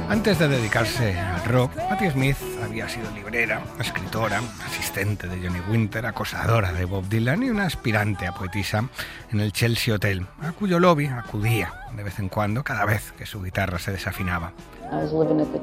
Antes de dedicarse al rock, Patti Smith había sido librera, escritora, asistente de Johnny Winter, acosadora de Bob Dylan y una aspirante a poetisa en el Chelsea Hotel, a cuyo lobby acudía de vez en cuando cada vez que su guitarra se desafinaba.